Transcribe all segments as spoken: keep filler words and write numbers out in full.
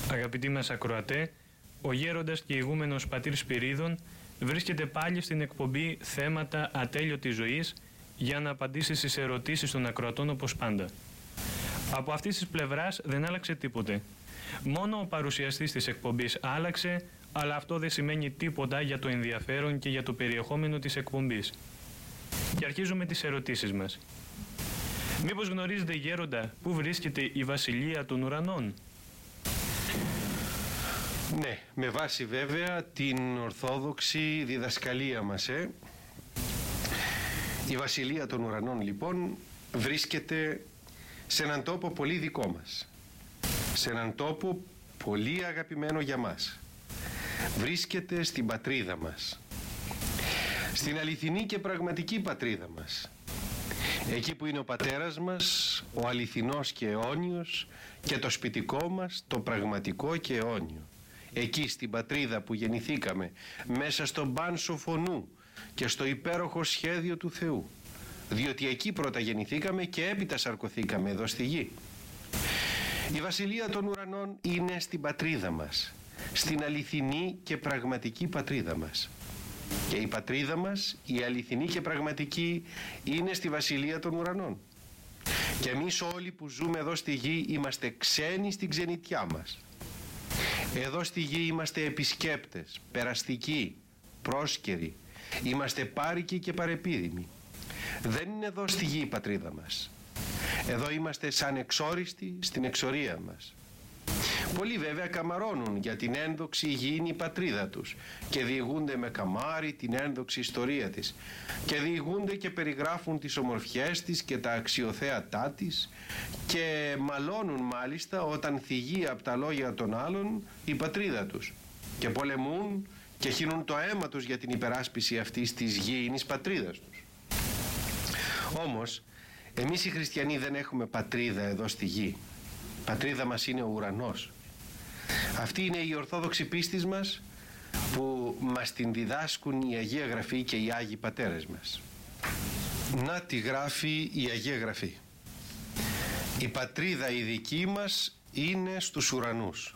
Αγαπητοί μας ακροατέ, ο γέροντας και ηγούμενος πατήρ Σπυρίδων βρίσκεται πάλι στην εκπομπή «Θέματα ατέλειωτης ζωής» για να απαντήσει στις ερωτήσεις των ακροατών όπως πάντα. Από αυτής της πλευράς δεν άλλαξε τίποτε. Μόνο ο παρουσιαστής της εκπομπής άλλαξε, αλλά αυτό δεν σημαίνει τίποτα για το ενδιαφέρον και για το περιεχόμενο της εκπομπής. Και αρχίζουμε τις ερωτήσεις μας. Μήπως γνωρίζετε, γέροντα, πού βρίσκεται η Βασιλεία των Ουρανών? Ναι, με βάση βέβαια την ορθόδοξη διδασκαλία μας. Ε. Η Βασιλεία των Ουρανών λοιπόν βρίσκεται σε έναν τόπο πολύ δικό μας. Σε έναν τόπο πολύ αγαπημένο για μας. Βρίσκεται στην πατρίδα μας. Στην αληθινή και πραγματική πατρίδα μας. Εκεί που είναι ο πατέρας μας, ο αληθινός και αιώνιος, και το σπιτικό μας, το πραγματικό και αιώνιο. Εκεί στην πατρίδα που γεννηθήκαμε, μέσα στον πάνσο φωνού και στο υπέροχο σχέδιο του Θεού. Διότι εκεί πρώτα γεννηθήκαμε και έπειτα σαρκωθήκαμε εδώ στη γη. Η Βασιλεία των Ουρανών είναι στην πατρίδα μας, στην αληθινή και πραγματική πατρίδα μας. Και η πατρίδα μας, η αληθινή και πραγματική, είναι στη Βασιλεία των Ουρανών. Και εμείς όλοι που ζούμε εδώ στη γη είμαστε ξένοι στην ξενιτιά μας. Εδώ στη γη είμαστε επισκέπτες, περαστικοί, πρόσκαιροι. Είμαστε πάρικοι και παρεπίδημοι. Δεν είναι εδώ στη γη η πατρίδα μας. Εδώ είμαστε σαν εξόριστοι στην εξορία μας. Πολλοί βέβαια καμαρώνουν για την ένδοξη υγιεινή πατρίδα τους και διηγούνται με καμάρι την ένδοξη ιστορία της και διηγούνται και περιγράφουν τις ομορφιές της και τα αξιοθέατά της και μαλώνουν μάλιστα όταν θυγεί από τα λόγια των άλλων η πατρίδα τους και πολεμούν και χύνουν το αίμα τους για την υπεράσπιση αυτής της γήινης πατρίδας τους. Όμως εμείς οι χριστιανοί δεν έχουμε πατρίδα εδώ στη γη. Πατρίδα μας είναι ο ουρανός. Αυτή είναι η ορθόδοξη πίστης μας που μας την διδάσκουν η Αγία Γραφή και οι Άγιοι Πατέρες μας. Να τη γράφει η Αγία Γραφή. Η πατρίδα η δική μας είναι στους ουρανούς.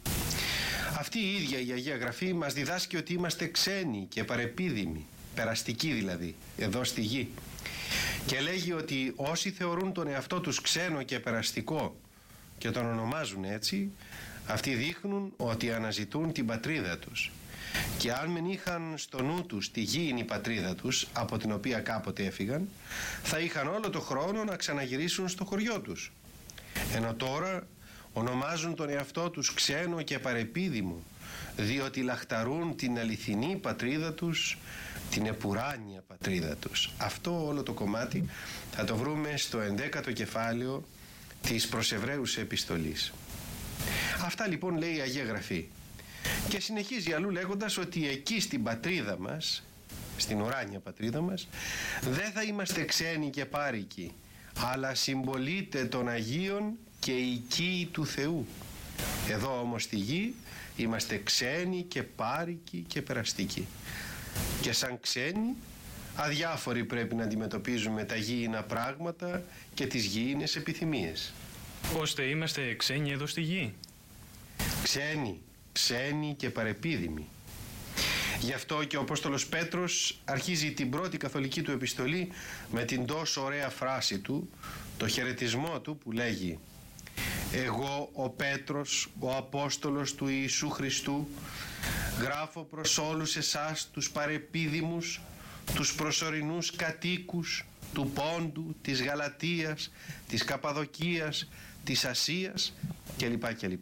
Αυτή η ίδια η Αγία Γραφή μας διδάσκει ότι είμαστε ξένοι και παρεπίδημοι, περαστικοί δηλαδή, εδώ στη γη. Και λέγει ότι όσοι θεωρούν τον εαυτό τους ξένο και περαστικό και τον ονομάζουν έτσι, αυτοί δείχνουν ότι αναζητούν την πατρίδα τους. Και αν μεν είχαν στο νου τους τη γήινη πατρίδα τους, από την οποία κάποτε έφυγαν, θα είχαν όλο το χρόνο να ξαναγυρίσουν στο χωριό τους. Ενώ τώρα ονομάζουν τον εαυτό τους ξένο και παρεπίδημο, διότι λαχταρούν την αληθινή πατρίδα τους, την επουράνια πατρίδα τους. Αυτό όλο το κομμάτι θα το βρούμε στο ενδέκατο κεφάλαιο της προς Εβραίους επιστολής. Αυτά λοιπόν λέει η Αγία Γραφή. Και συνεχίζει αλλού λέγοντας ότι εκεί στην πατρίδα μας, στην ουράνια πατρίδα μας, δεν θα είμαστε ξένοι και πάρικοι, αλλά συμπολίτε των Αγίων και οικοί του Θεού. Εδώ όμως στη γη είμαστε ξένοι και πάρικοι και περαστικοί. Και σαν ξένοι αδιάφοροι πρέπει να αντιμετωπίζουμε τα γήινα πράγματα και τις γήινες επιθυμίες. Ώστε είμαστε ξένοι εδώ στη γη. Ξένοι, ξένοι και παρεπίδημοι. Γι' αυτό και ο Απόστολος Πέτρος αρχίζει την πρώτη καθολική του επιστολή με την τόσο ωραία φράση του, το χαιρετισμό του που λέγει: «Εγώ ο Πέτρος, ο Απόστολος του Ιησού Χριστού, γράφω προς όλους εσάς τους παρεπίδημους, τους προσωρινούς κατοίκους του Πόντου, της Γαλατίας, της Καπαδοκίας, της Ασίας» κλπ. κλπ.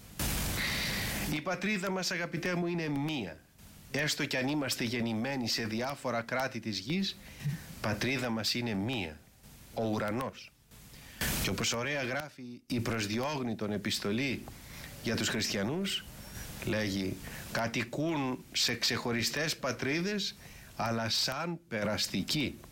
Η πατρίδα μας, αγαπητέ μου, είναι μία. Έστω κι αν είμαστε γεννημένοι σε διάφορα κράτη της γης, πατρίδα μας είναι μία, ο ουρανός. Και όπως ωραία γράφει η προσδιόγνητον επιστολή για τους χριστιανούς, λέγει: κατοικούν σε ξεχωριστές πατρίδες, αλλά σαν περαστικοί.